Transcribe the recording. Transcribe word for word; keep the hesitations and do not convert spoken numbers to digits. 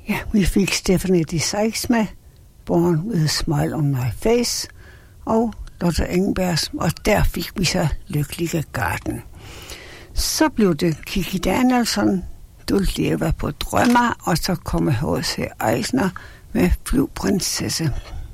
Ja, vi fik Stephanie de Sykes med, Born with a Smile on My Face, og Lotte Engbergs, og der fik vi så Lykkelige Garden. Så blev det Kiki Danielsson, Du lever på drømmer, og så kommer H C Eisner med Flyvprinsesse.